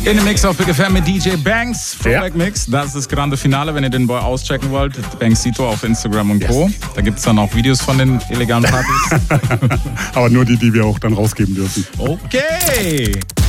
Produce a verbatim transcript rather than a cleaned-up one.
In dem Mix auf Big F M mit D J Banks, Throwback ja. Mix. Das ist das grande Finale, wenn ihr den Boy auschecken wollt. Banksito auf Instagram und Co. Yes. Da gibt es dann auch Videos von den illegalen Partys. Aber nur die, die wir auch dann rausgeben dürfen. Okay.